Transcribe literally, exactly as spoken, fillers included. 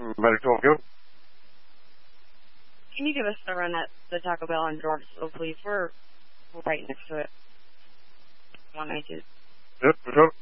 Medical Go. Can you give us a run at the Taco Bell in Georgesville, please? We're, we're right next to it. one ninety-two. Yep, what's up?